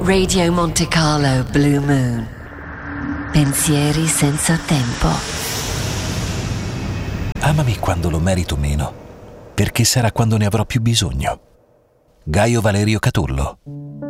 Radio Monte Carlo Blue Moon. Pensieri senza tempo. Amami quando lo merito meno, perché sarà quando ne avrò più bisogno. Gaio Valerio Catullo.